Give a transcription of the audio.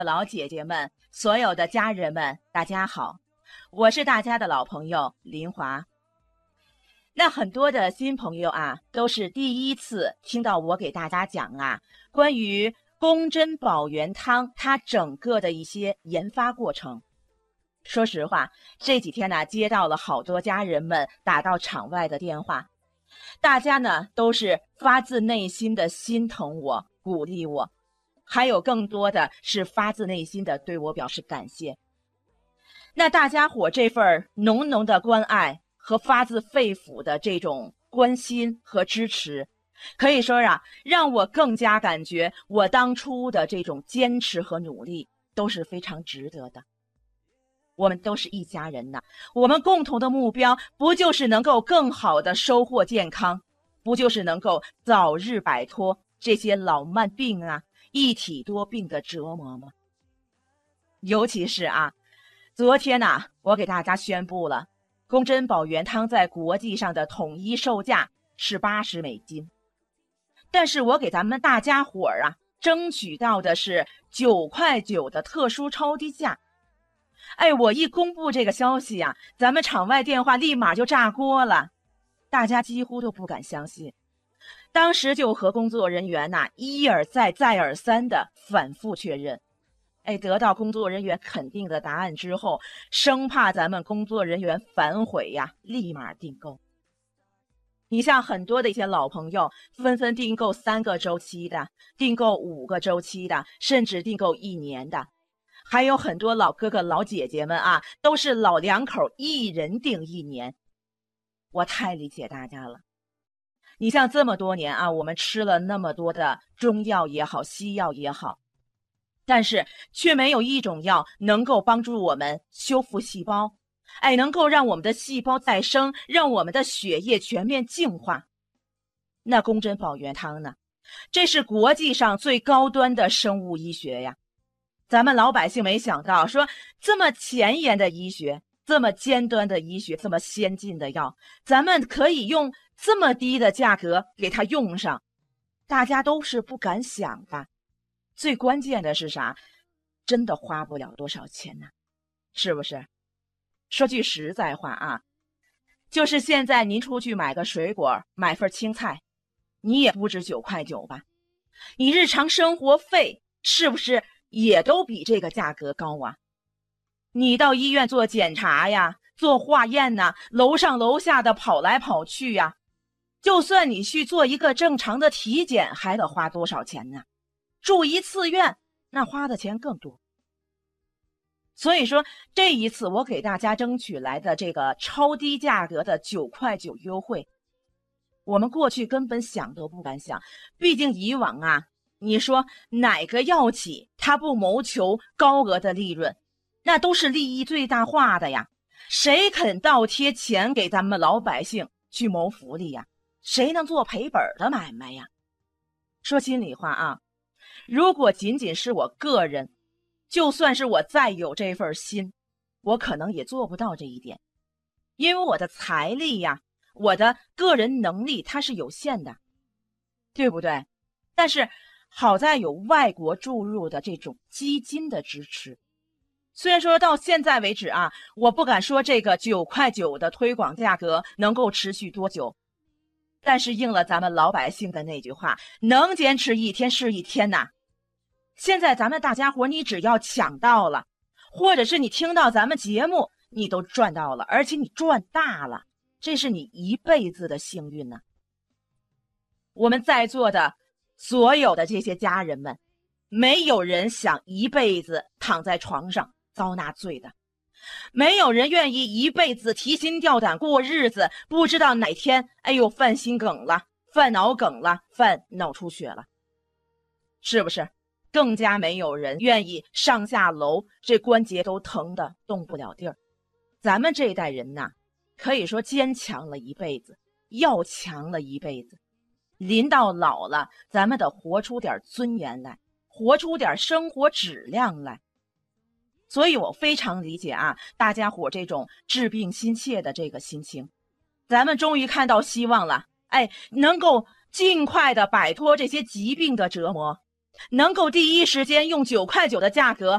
老姐姐们，所有的家人们，大家好，我是大家的老朋友林华。那很多的新朋友啊，都是第一次听到我给大家讲关于宫珍宝元汤它整个的一些研发过程。说实话，这几天接到了好多家人们打到场外的电话，大家都是发自内心的心疼我，鼓励我，还有更多的是发自内心的对我表示感谢。那大家伙这份浓浓的关爱和发自肺腑的这种关心和支持，可以说让我更加感觉我当初的这种坚持和努力都是非常值得的。我们都是一家人我们共同的目标不就是能够更好的收获健康，不就是能够早日摆脱这些老慢病一体多病的折磨吗？尤其是昨天我给大家宣布了宫珍宝元汤在国际上的统一售价是$80，但是我给咱们大家伙争取到的是9.9的特殊超低价。我一公布这个消息咱们场外电话立马就炸锅了，大家几乎都不敢相信。当时就和工作人员一而再再而三的反复确认，得到工作人员肯定的答案之后，生怕咱们工作人员反悔立马订购。你像很多的一些老朋友纷纷订购3个周期的，订购5个周期的，甚至订购1年的，还有很多老哥哥老姐姐们都是老两口一人订1年。我太理解大家了。你像这么多年我们吃了那么多的中药也好，西药也好，但是却没有一种药能够帮助我们修复细胞，能够让我们的细胞再生，让我们的血液全面净化。那宫珍宝元汤呢？这是国际上最高端的生物医学呀。咱们老百姓没想到说这么前沿的医学，这么尖端的医学，这么先进的药，咱们可以用这么低的价格给它用上，大家都是不敢想的。最关键的是啥？真的花不了多少钱是不是？说句实在话就是现在您出去买个水果，买份青菜，你也不止9.9吧？你日常生活费是不是也都比这个价格高你到医院做检查做化验楼上楼下的跑来跑去就算你去做一个正常的体检，还得花多少钱呢？住一次院，那花的钱更多。所以说这一次我给大家争取来的这个超低价格的9.9优惠，我们过去根本想都不敢想。毕竟以往你说哪个药企他不谋求高额的利润，那都是利益最大化的呀。谁肯倒贴钱给咱们老百姓去谋福利谁能做赔本的买卖说心里话如果仅仅是我个人，就算是我再有这份心，我可能也做不到这一点。因为我的财力我的个人能力它是有限的，对不对？但是好在有外国注入的这种基金的支持。虽然说到现在为止我不敢说这个9.9的推广价格能够持续多久，但是应了咱们老百姓的那句话，能坚持一天是一天现在咱们大家伙你只要抢到了，或者是你听到咱们节目，你都赚到了，而且你赚大了，这是你一辈子的幸运我们在座的所有的这些家人们，没有人想一辈子躺在床上遭纳罪的，没有人愿意一辈子提心吊胆过日子，不知道哪天犯心梗了，犯脑梗了，犯脑出血了，是不是？更加没有人愿意上下楼这关节都疼得动不了地儿。咱们这一代人可以说坚强了一辈子，要强了一辈子，临到老了，咱们得活出点尊严来，活出点生活质量来。所以我非常理解大家伙这种治病心切的这个心情。咱们终于看到希望了，能够尽快的摆脱这些疾病的折磨，能够第一时间用9.9的价格